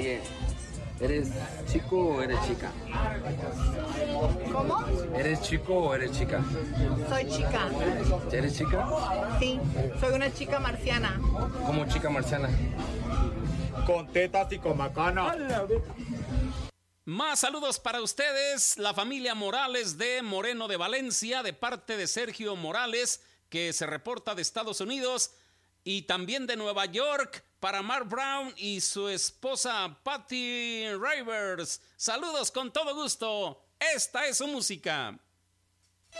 Oye, ¿eres chico o eres chica? ¿Cómo? ¿Eres chico o eres chica? Soy chica. ¿Eres chica? Sí, soy una chica marciana. ¿Cómo chica marciana? Con tetas y con macana. Más saludos para ustedes, la familia Morales de Moreno de Valencia, de parte de Sergio Morales, que se reporta de Estados Unidos, y también de Nueva York, para Mark Brown y su esposa Patty Rivers. Saludos con todo gusto. Esta es su música.